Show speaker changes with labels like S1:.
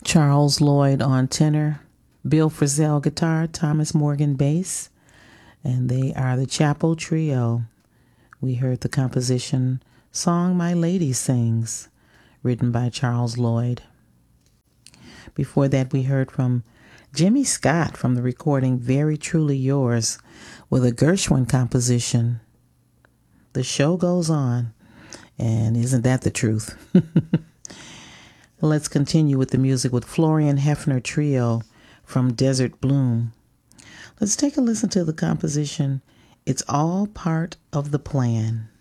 S1: Charles Lloyd on tenor, Bill Frisell guitar, Thomas Morgan bass, and they are the Chapel Trio. We heard the composition Song My Lady Sings, written by Charles Lloyd. Before that, we heard from Jimmy Scott from the recording Very Truly Yours with a Gershwin composition. The show goes on, and isn't that the truth? Let's continue with the music with Florian Hefner Trio from Desert Bloom. Let's take a listen to the composition It's All Part of the Plan.